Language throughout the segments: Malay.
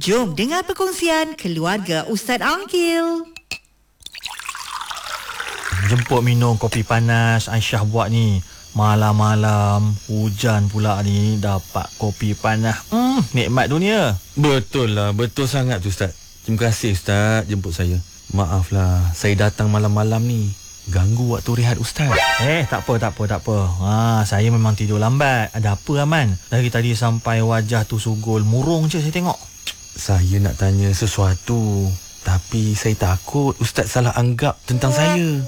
Jom dengar perkongsian keluarga Ustaz Angkil. Jemput minum kopi panas Aisyah buat ni. Malam-malam hujan pula ni, dapat kopi panas. Nikmat dunia. Betul lah, betul sangat tu Ustaz. Terima kasih Ustaz jemput saya. Maaflah, saya datang malam-malam ni ganggu waktu rehat Ustaz. Tak apa. Saya memang tidur lambat. Ada apa Aman? Dari tadi sampai wajah tu sugul murung je saya tengok. Saya nak tanya sesuatu, tapi saya takut Ustaz salah anggap tentang saya.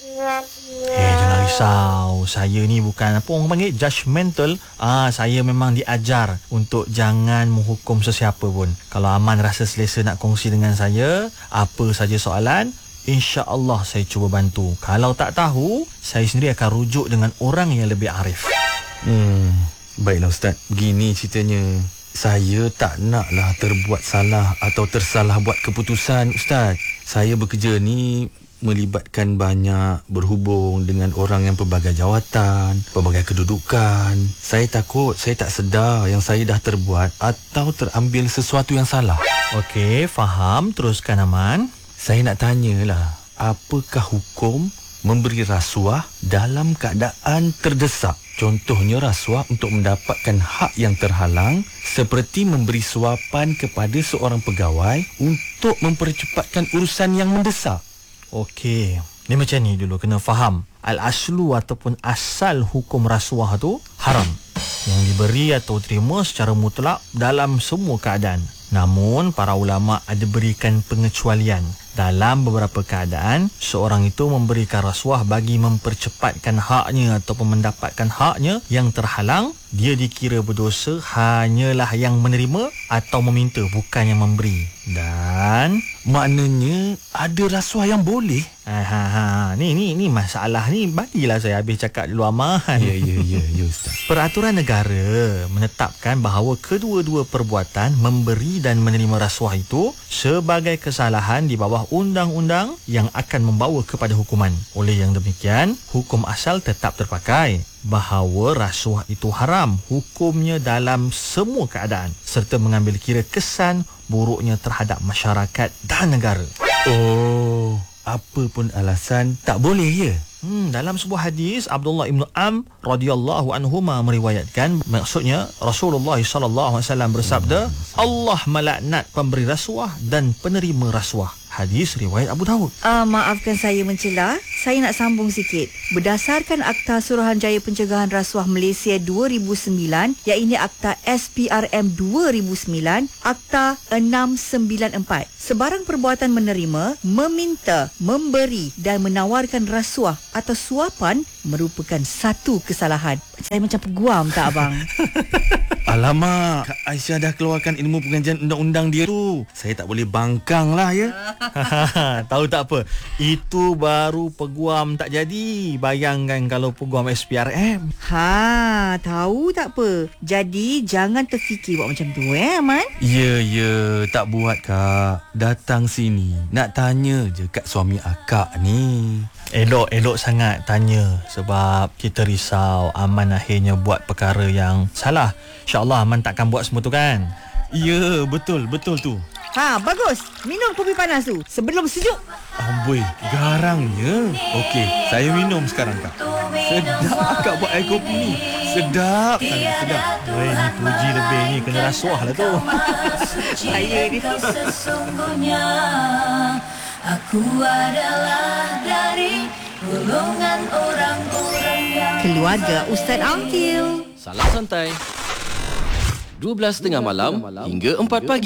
Jangan risau. Saya ni bukan apa orang panggil judgemental. Saya memang diajar untuk jangan menghukum sesiapa pun. Kalau Aman rasa selesa nak kongsi dengan saya, apa saja soalan, insya-Allah saya cuba bantu. Kalau tak tahu, saya sendiri akan rujuk dengan orang yang lebih arif. Baiklah Ustaz. Begini ceritanya. Saya tak naklah terbuat salah atau tersalah buat keputusan Ustaz. Saya bekerja ni melibatkan banyak, berhubung dengan orang yang pelbagai jawatan, pelbagai kedudukan. Saya takut saya tak sedar yang saya dah terbuat atau terambil sesuatu yang salah. Okey, faham. Teruskan Aman. Saya nak tanyalah, apakah hukum memberi rasuah dalam keadaan terdesak? Contohnya rasuah untuk mendapatkan hak yang terhalang, seperti memberi suapan kepada seorang pegawai untuk mempercepatkan urusan yang mendesak. Okey, ni macam ni dulu kena faham. Al-aslu ataupun asal hukum rasuah tu haram, yang diberi atau terima secara mutlak dalam semua keadaan. Namun para ulama ada berikan pengecualian. Dalam beberapa keadaan, seorang itu memberikan rasuah bagi mempercepatkan haknya ataupun mendapatkan haknya yang terhalang, dia dikira berdosa hanyalah yang menerima atau meminta, bukan yang memberi. Dan maknanya ada rasuah yang boleh. Ni masalah ni. Bagilah saya habis cakap dulu Aman. Ya Ustaz. Peraturan negara menetapkan bahawa kedua-dua perbuatan memberi dan menerima rasuah itu sebagai kesalahan di bawah undang-undang yang akan membawa kepada hukuman. Oleh yang demikian, hukum asal tetap terpakai bahawa rasuah itu haram hukumnya dalam semua keadaan, serta mengambil kira kesan buruknya terhadap masyarakat dan negara. Oh, apa pun alasan tak boleh ya? Dalam sebuah hadis, Abdullah ibn Am radhiyallahu anhuma meriwayatkan, maksudnya Rasulullah sallallahu alaihi wasallam bersabda, Allah melaknat pemberi rasuah dan penerima rasuah. Hadis riwayat Abu Daud. Maafkan saya mencela. Saya nak sambung sikit. Berdasarkan Akta Suruhanjaya Pencegahan Rasuah Malaysia 2009, iaitu Akta SPRM 2009, Akta 694, sebarang perbuatan menerima, meminta, memberi dan menawarkan rasuah atau suapan merupakan satu kesalahan. Saya macam peguam tak abang? Alamak, Kak Aisyah dah keluarkan ilmu pengajian undang-undang dia tu. Saya tak boleh bangkang lah ya. Tahu tak apa, itu baru peguam tak jadi. Bayangkan kalau peguam SPRM. Tahu tak apa. Jadi jangan terfikir buat macam tu Aman. Ya, tak buat Kak. Datang sini nak tanya je kat suami akak ni. Elok sangat tanya, sebab kita risau Aman akhirnya buat perkara yang salah. InsyaAllah Aman takkan buat semua tu kan? Ya, betul tu. Bagus. Minum kopi panas tu sebelum sejuk. Amboi, garangnya. Okey, saya minum sekarang Kak. Sedap Kak buat air kopi ni. Sedap sangat, sedap. Ni puji lebih ni, kena rasuah lah tu. Saya ni sesungguhnya aku adalah dari golongan orang-orang yang keluarga Ustaz Angkil. Salam santai. 12.30 malam hingga 4 pagi.